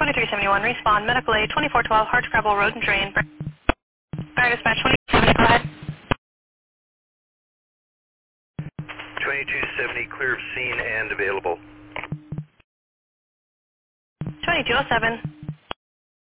2371, respond, medical aid, 2412, Hard Scrabble Road and Drain. Fire dispatch 2270, go ahead. 2270, clear of scene and available. 2207.